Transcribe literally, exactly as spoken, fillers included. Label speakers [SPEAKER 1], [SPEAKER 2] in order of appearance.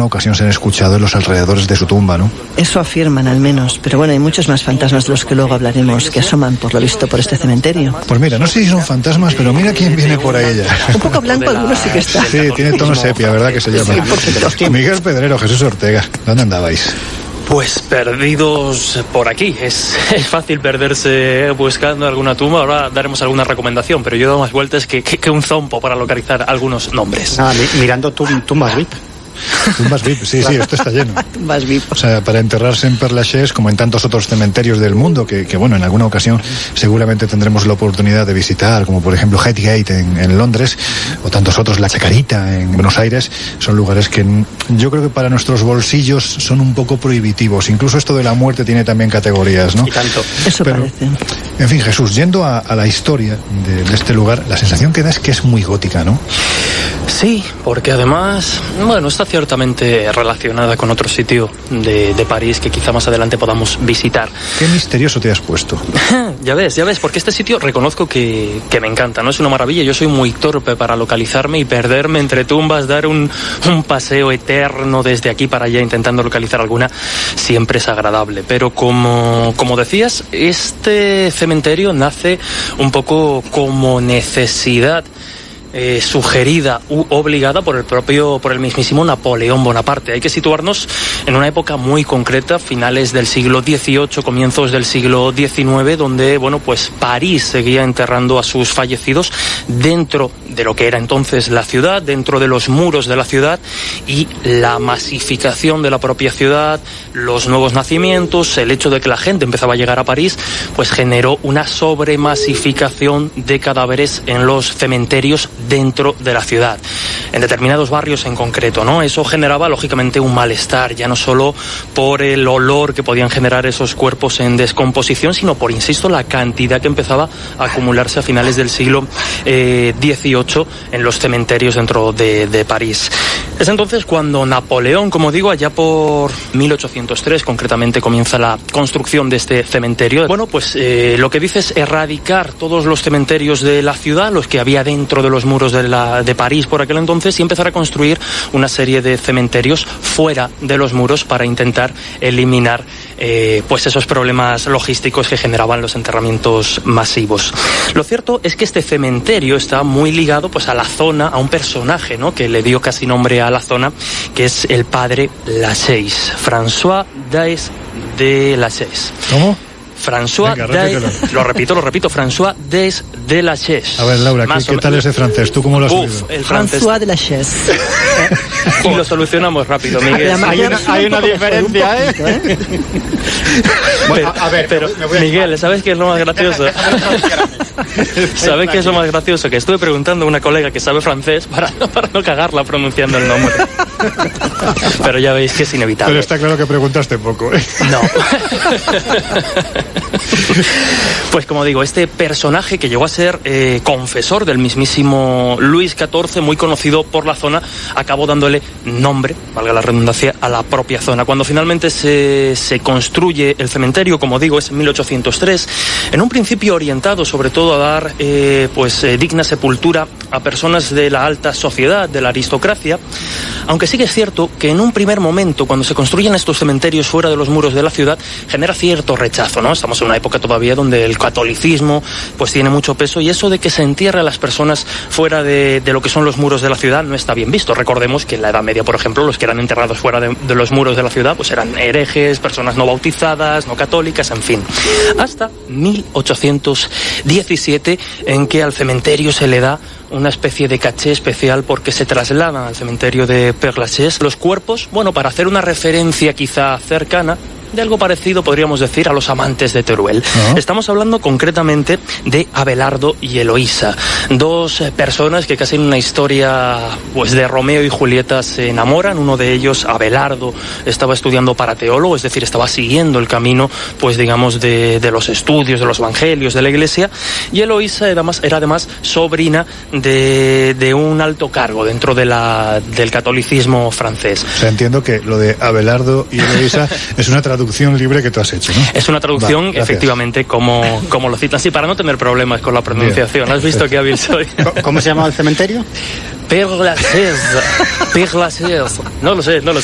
[SPEAKER 1] alguna ocasión se han escuchado en los alrededores de su tumba, ¿no?
[SPEAKER 2] Eso afirman al menos, pero bueno, hay muchos más fantasmas de los que luego hablaremos que asoman por lo visto por este cementerio.
[SPEAKER 1] Pues mira, no sé si son fantasmas, pero mira quién viene por ahí ya.
[SPEAKER 2] Un poco blanco algunos sí que está.
[SPEAKER 1] Sí, tiene tono sepia, ¿verdad que se llama?
[SPEAKER 2] Sí,
[SPEAKER 1] Miguel Pedrero, Jesús Ortega, ¿dónde andabais?
[SPEAKER 3] Pues perdidos por aquí. Es, es fácil perderse buscando alguna tumba. Ahora daremos alguna recomendación, pero yo he dado más vueltas que, que, que un zompo para localizar algunos nombres.
[SPEAKER 4] Ah, mirando tum, tumbas V I P.
[SPEAKER 1] Tumbas V I P, sí, sí, esto está lleno.
[SPEAKER 2] Tumbas V I P.
[SPEAKER 1] O sea, para enterrarse en Père Lachaise, como en tantos otros cementerios del mundo, que, que bueno, en alguna ocasión seguramente tendremos la oportunidad de visitar, como por ejemplo Highgate en, en Londres, o tantos otros, La Chacarita en Buenos Aires, son lugares que yo creo que para nuestros bolsillos son un poco prohibitivos. Incluso esto de la muerte tiene también categorías, ¿no?
[SPEAKER 3] Y tanto.
[SPEAKER 2] Eso
[SPEAKER 1] Pero,
[SPEAKER 2] parece.
[SPEAKER 1] En fin, Jesús, yendo a, a la historia de, de este lugar, la sensación que da es que es muy gótica, ¿no?
[SPEAKER 3] Sí, porque además, bueno, está ciertamente relacionada con otro sitio de, de París que quizá más adelante podamos visitar.
[SPEAKER 1] Qué misterioso te has puesto.
[SPEAKER 3] Ya ves, ya ves, porque este sitio reconozco que, que me encanta, ¿no? Es una maravilla. Yo soy muy torpe para localizarme y perderme entre tumbas, dar un, un paseo eterno desde aquí para allá intentando localizar alguna, siempre es agradable. Pero como, como decías, este cementerio nace un poco como necesidad Eh, sugerida u obligada por el propio, por el mismísimo Napoleón Bonaparte. Hay que situarnos en una época muy concreta, finales del siglo dieciocho, comienzos del siglo diecinueve, donde, bueno, pues París seguía enterrando a sus fallecidos dentro de lo que era entonces la ciudad, dentro de los muros de la ciudad, y la masificación de la propia ciudad, los nuevos nacimientos, el hecho de que la gente empezaba a llegar a París, pues generó una sobremasificación de cadáveres en los cementerios dentro de la ciudad, en determinados barrios en concreto, ¿no? Eso generaba lógicamente un malestar, ya no solo por el olor que podían generar esos cuerpos en descomposición, sino por, insisto, la cantidad que empezaba a acumularse a finales del siglo eh, dieciocho en los cementerios dentro de, de París. Es entonces cuando Napoleón, como digo, allá por mil ochocientos tres concretamente, comienza la construcción de este cementerio. Bueno, pues eh, lo que dice es erradicar todos los cementerios de la ciudad, los que había dentro de los muros de, la, de París por aquel entonces, y empezar a construir una serie de cementerios fuera de los muros para intentar eliminar eh, pues esos problemas logísticos que generaban los enterramientos masivos. Lo cierto es que este cementerio está muy ligado pues a la zona, a un personaje, ¿no?, que le dio casi nombre a la zona, que es el padre Lachaise, François Daes de Lachaise.
[SPEAKER 1] ¿Cómo?
[SPEAKER 3] François Daes, lo repito, lo repito, François Daes de Lachaise.
[SPEAKER 1] A ver, Laura, ¿qué, ¿qué tal ese francés? ¿Tú cómo lo has
[SPEAKER 2] Uf,
[SPEAKER 1] oído?
[SPEAKER 3] El francés.
[SPEAKER 2] François de Lachaise.
[SPEAKER 3] Y lo solucionamos rápido, Miguel.
[SPEAKER 4] Hay una, hay una diferencia, ¿eh?
[SPEAKER 3] Bueno, a, a ver, pero Miguel, ¿sabes qué es lo más gracioso? ¿Sabes qué es lo más gracioso? Que estuve preguntando a una colega que sabe francés para, para no cagarla pronunciando el nombre. Pero ya veis que es inevitable.
[SPEAKER 1] Pero está claro que preguntaste poco, ¿eh?
[SPEAKER 3] No. Pues como digo, este personaje que llegó a ser eh, confesor del mismísimo Luis catorce, muy conocido por la zona, acabó dándole nombre, valga la redundancia, a la propia zona. Cuando finalmente se, se construye el cementerio, como digo, es en mil ochocientos tres, en un principio orientado sobre todo a dar eh, pues eh, digna sepultura a personas de la alta sociedad, de la aristocracia, aunque sí que es cierto que en un primer momento, cuando se construyen estos cementerios fuera de los muros de la ciudad, genera cierto rechazo, ¿no? Estamos en una época todavía donde el catolicismo pues tiene mucho peso, y eso de que se entierre a las personas fuera de, de lo que son los muros de la ciudad no está bien visto. Recordemos que en la Edad Media, por ejemplo, los que eran enterrados fuera de, de los muros de la ciudad pues eran herejes, personas no bautizadas, no católicas, en fin. Hasta mil ochocientos diecisiete, en que al cementerio se le da una especie de caché especial porque se trasladan al cementerio de Père Lachaise los cuerpos, bueno, para hacer una referencia quizá cercana, de algo parecido, podríamos decir, a los amantes de Teruel. Uh-huh. Estamos hablando concretamente de Abelardo y Eloísa, dos eh, personas que casi en una historia pues de Romeo y Julieta se enamoran. Uno de ellos, Abelardo, estaba estudiando para teólogo, es decir, estaba siguiendo el camino, pues digamos, de, de los estudios, de los evangelios, de la iglesia, y Eloísa era además, era además sobrina de, de un alto cargo dentro de la, del catolicismo francés.
[SPEAKER 1] O sea, entiendo que lo de Abelardo y Eloísa es una traducción libre que tú has hecho, ¿no?
[SPEAKER 3] Es una traducción,
[SPEAKER 1] vale,
[SPEAKER 3] efectivamente, como, como lo citan. Sí, para no tener problemas con la pronunciación. Bien. ¿Has visto qué hábil soy?
[SPEAKER 4] ¿Cómo se llama el cementerio?
[SPEAKER 3] Père Lachaise. Père Lachaise. No lo sé, no lo sé.